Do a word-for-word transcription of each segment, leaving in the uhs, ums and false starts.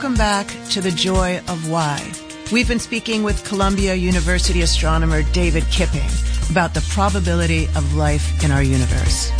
Welcome back to The Joy of Why. We've been speaking with Columbia University astronomer David Kipping about the probability of life in our universe.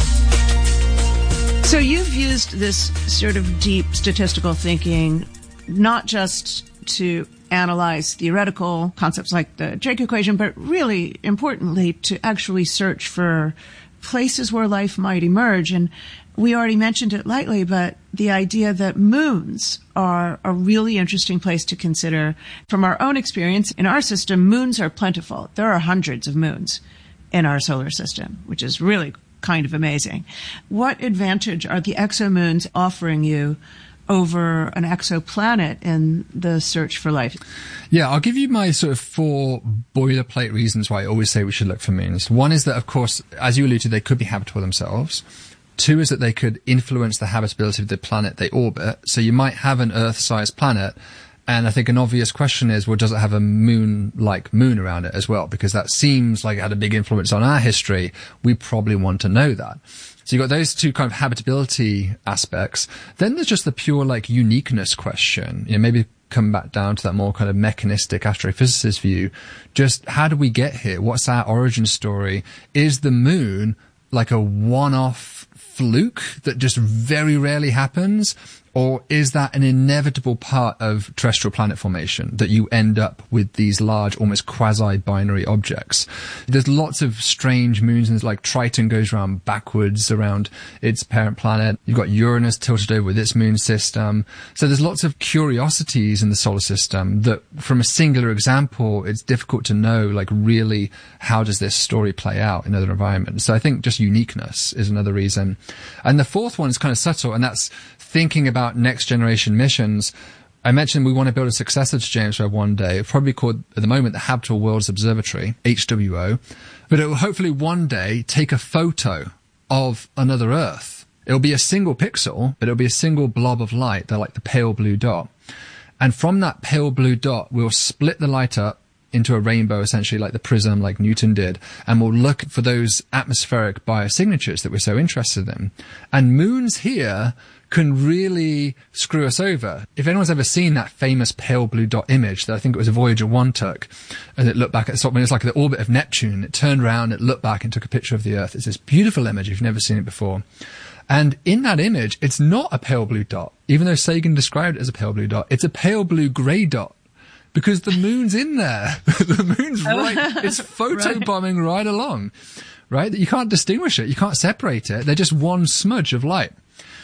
So you've used this sort of deep statistical thinking not just to analyze theoretical concepts like the Drake equation, but really importantly to actually search for places where life might emerge. And we already mentioned it lightly, but the idea that moons are a really interesting place to consider. From our own experience, in our system, moons are plentiful. There are hundreds of moons in our solar system, which is really kind of amazing. What advantage are the exomoons offering you over an exoplanet in the search for life? Yeah, I'll give you my sort of four boilerplate reasons why I always say we should look for moons. One is that, of course, as you alluded to, they could be habitable themselves. Two is that they could influence the habitability of the planet they orbit. So you might have an Earth-sized planet, and I think an obvious question is, well, does it have a moon-like moon around it as well? Because that seems like it had a big influence on our history. We probably want to know that. So you've got those two kind of habitability aspects. Then there's just the pure, like, uniqueness question. You know, maybe come back down to that more kind of mechanistic astrophysicist view. Just how do we get here? What's our origin story? Is the moon like a one-off fluke that just very rarely happens? Or is that an inevitable part of terrestrial planet formation, that you end up with these large, almost quasi-binary objects? There's lots of strange moons, and like Triton goes around backwards around its parent planet. You've got Uranus tilted over with its moon system. So there's lots of curiosities in the solar system that, from a singular example, it's difficult to know, like, really, how does this story play out in other environments? So I think just uniqueness is another reason. And the fourth one is kind of subtle, and that's thinking about next generation missions. I mentioned we want to build a successor to James Webb one day. It'll probably be called, at the moment, the Habitable Worlds Observatory, H W O. But it will hopefully one day take a photo of another Earth. It'll be a single pixel, but it'll be a single blob of light. They're like the pale blue dot. And from that pale blue dot, we'll split the light up into a rainbow, essentially like the prism, like Newton did, and we'll look for those atmospheric biosignatures that we're so interested in. And moons here can really screw us over. If anyone's ever seen that famous pale blue dot image that I think it was a Voyager one took, and it looked back at the top, when it's like the orbit of Neptune, it turned around, it looked back and took a picture of the Earth. It's this beautiful image if you've never seen it before. And in that image, it's not a pale blue dot. Even though Sagan described it as a pale blue dot, it's a pale blue grey dot. Because the moon's in there. The moon's right. It's photobombing right. right along, right? You can't distinguish it. You can't separate it. They're just one smudge of light.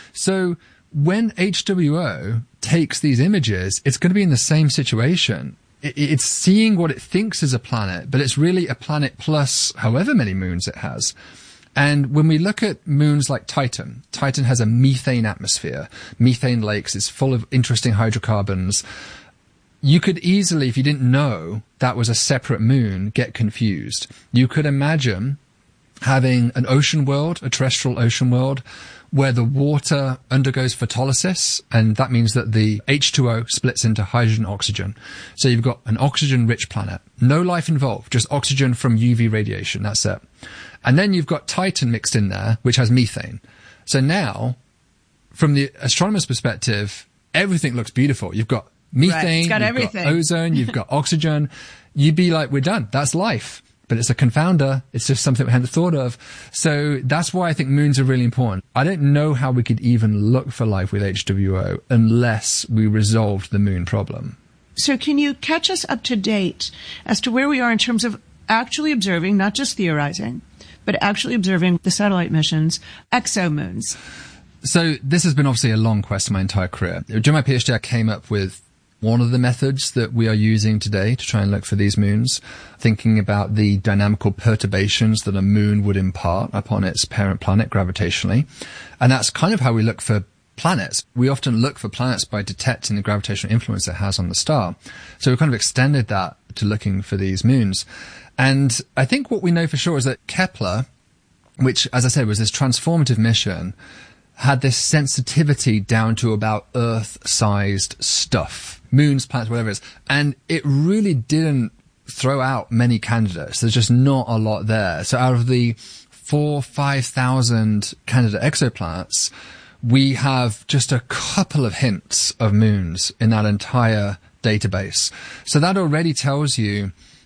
So when H W O takes these images, it's going to be in the same situation. It, it's seeing what it thinks is a planet, but it's really a planet plus however many moons it has. And when we look at moons like Titan, Titan has a methane atmosphere. Methane lakes. It's full of interesting hydrocarbons. You could easily, if you didn't know that was a separate moon, get confused. You could imagine having an ocean world, a terrestrial ocean world, where the water undergoes photolysis, and that means that the H two O splits into hydrogen and oxygen. So you've got an oxygen-rich planet. No life involved, just oxygen from U V radiation, that's it. And then you've got Titan mixed in there, which has methane. So now, from the astronomer's perspective, everything looks beautiful. You've got methane, right. It's got you've everything. got ozone, you've got oxygen. You'd be like, we're done. That's life. But it's a confounder. It's just something we hadn't thought of. So that's why I think moons are really important. I don't know how we could even look for life with H W O unless we resolved the moon problem. So can you catch us up to date as to where we are in terms of actually observing, not just theorizing, but actually observing the satellite missions, exomoons? So this has been obviously a long quest my entire career. During my PhD, I came up with one of the methods that we are using today to try and look for these moons, thinking about the dynamical perturbations that a moon would impart upon its parent planet gravitationally. And that's kind of how we look for planets. We often look for planets by detecting the gravitational influence it has on the star. So we've kind of extended that to looking for these moons. And I think what we know for sure is that Kepler, which, as I said, was this transformative mission, had this sensitivity down to about Earth-sized stuff, moons, planets, whatever it is. And it really didn't throw out many candidates. There's just not a lot there. So out of the four, five thousand candidate exoplanets, we have just a couple of hints of moons in that entire database. So that already tells you